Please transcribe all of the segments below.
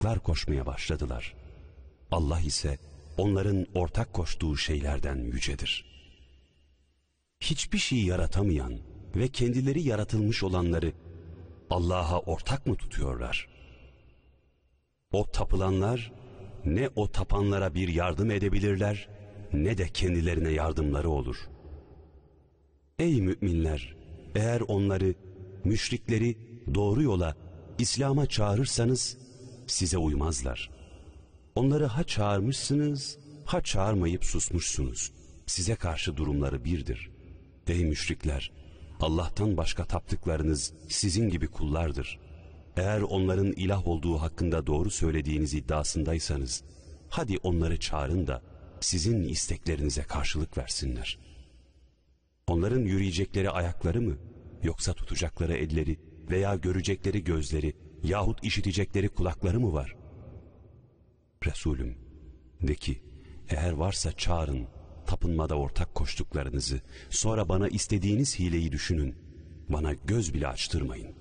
koşmaya başladılar. Allah ise onların ortak koştuğu şeylerden yücedir. Hiçbir şey yaratamayan ve kendileri yaratılmış olanları Allah'a ortak mı tutuyorlar? O tapılanlar ne o tapanlara bir yardım edebilirler, ne de kendilerine yardımları olur. Ey müminler! Eğer onları, müşrikleri doğru yola, İslam'a çağırırsanız size uymazlar. Onları ha çağırmışsınız, ha çağırmayıp susmuşsunuz. Size karşı durumları birdir. Ey müşrikler! Allah'tan başka taptıklarınız sizin gibi kullardır. Eğer onların ilah olduğu hakkında doğru söylediğiniz iddiasındaysanız, hadi onları çağırın da sizin isteklerinize karşılık versinler. Onların yürüyecekleri ayakları mı, yoksa tutacakları elleri veya görecekleri gözleri yahut işitecekleri kulakları mı var? Resulüm, de ki, eğer varsa çağırın, tapınmada ortak koştuklarınızı, sonra bana istediğiniz hileyi düşünün, bana göz bile açtırmayın.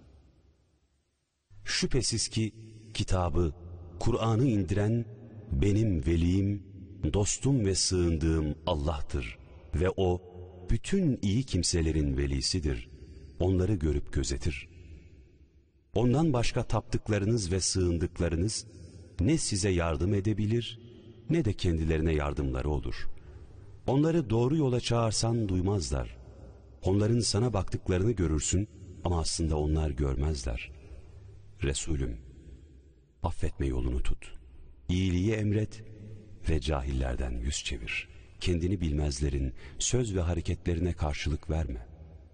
Şüphesiz ki kitabı, Kur'an'ı indiren benim velim, dostum ve sığındığım Allah'tır ve O bütün iyi kimselerin velisidir. Onları görüp gözetir. Ondan başka taptıklarınız ve sığındıklarınız ne size yardım edebilir ne de kendilerine yardımları olur. Onları doğru yola çağırsan duymazlar. Onların sana baktıklarını görürsün ama aslında onlar görmezler. Resulüm, affetme yolunu tut. İyiliği emret ve cahillerden yüz çevir. Kendini bilmezlerin söz ve hareketlerine karşılık verme.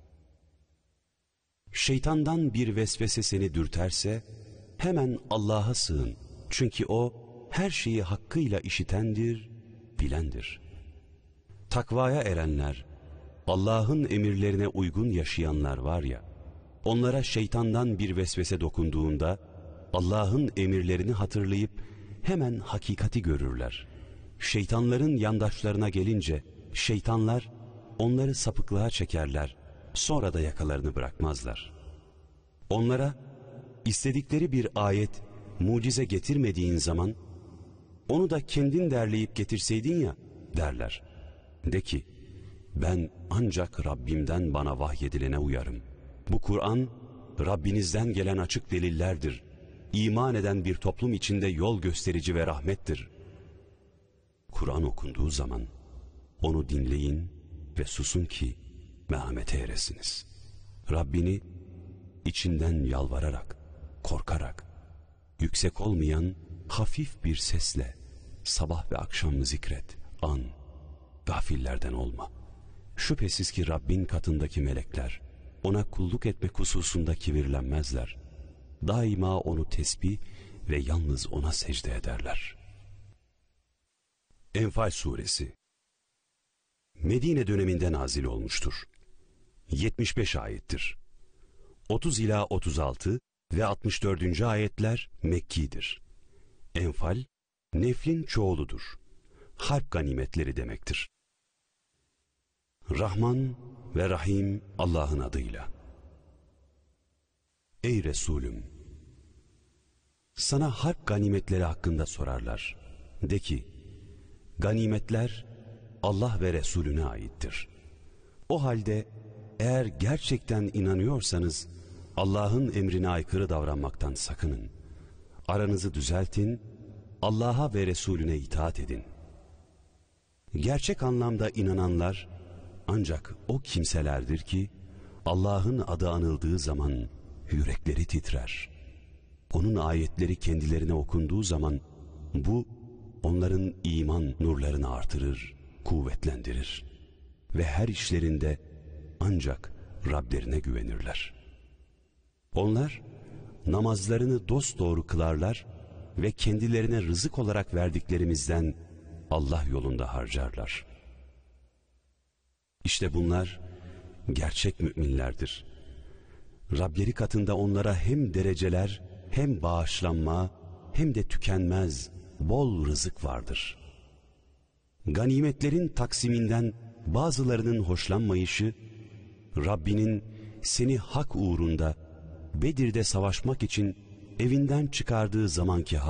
Şeytandan bir vesvese seni dürterse hemen Allah'a sığın. Çünkü O her şeyi hakkıyla işitendir, bilendir. Takvaya erenler, Allah'ın emirlerine uygun yaşayanlar var ya, onlara şeytandan bir vesvese dokunduğunda Allah'ın emirlerini hatırlayıp hemen hakikati görürler. Şeytanların yandaşlarına gelince şeytanlar onları sapıklığa çekerler, sonra da yakalarını bırakmazlar. Onlara istedikleri bir ayet, mucize getirmediğin zaman onu da kendin derleyip getirseydin ya derler. De ki, ben ancak Rabbimden bana vahyedilene uyarım. Bu Kur'an Rabbinizden gelen açık delillerdir. İman eden bir toplum içinde yol gösterici ve rahmettir. Kur'an okunduğu zaman onu dinleyin ve susun ki merhamete eresiniz. Rabbini içinden yalvararak, korkarak, yüksek olmayan hafif bir sesle sabah ve akşam zikret, an, gafillerden olma. Şüphesiz ki Rabbin katındaki melekler ona kulluk etmek hususunda kibirlenmezler. Daima onu tesbih ve yalnız ona secde ederler. Enfal suresi Medine döneminde nazil olmuştur. 75 ayettir. 30 ila 36 ve 64. ayetler Mekki'dir. Enfal, neflin çoğuludur. Harp ganimetleri demektir. Rahman ve Rahim Allah'ın adıyla. Ey Resulüm! Sana harp ganimetleri hakkında sorarlar. De ki, ganimetler Allah ve Resulüne aittir. O halde eğer gerçekten inanıyorsanız Allah'ın emrine aykırı davranmaktan sakının. Aranızı düzeltin, Allah'a ve Resulüne itaat edin. Gerçek anlamda inananlar ancak o kimselerdir ki Allah'ın adı anıldığı zaman yürekleri titrer. Onun ayetleri kendilerine okunduğu zaman bu onların iman nurlarını artırır, kuvvetlendirir ve her işlerinde ancak Rablerine güvenirler. Onlar namazlarını dosdoğru kılarlar ve kendilerine rızık olarak verdiklerimizden Allah yolunda harcarlar. İşte bunlar gerçek müminlerdir. Rableri katında onlara hem dereceler, hem bağışlanma, hem de tükenmez, bol rızık vardır. Ganimetlerin taksiminden bazılarının hoşlanmayışı, Rabbinin seni hak uğrunda Bedir'de savaşmak için evinden çıkardığı zamanki